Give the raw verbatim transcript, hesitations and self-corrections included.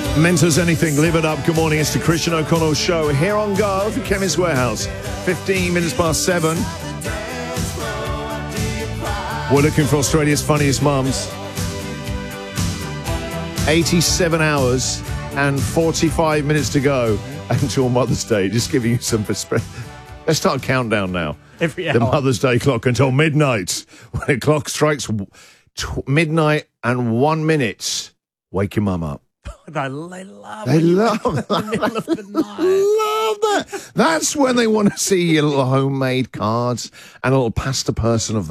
Meant as anything, live it up. Good morning, it's the Christian O'Connell Show here on Go for Chemist Warehouse. fifteen minutes past seven. We're looking for Australia's funniest mums. eighty-seven hours and forty-five minutes to go until Mother's Day. Just giving you some perspective. Let's start a countdown now. Every hour. The Mother's Day clock until midnight. When the clock strikes t- midnight and one minute, wake your mum up. They love They when you love wake up in the middle of the night. love that. That's when they want to see your little homemade cards and a little pasta person of